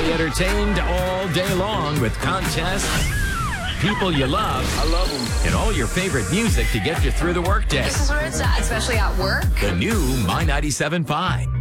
Stay entertained all day long with contests, people you love. I love them. And all your favorite music to get you through the workday. This is where it's at, especially at work. The new My 97.5.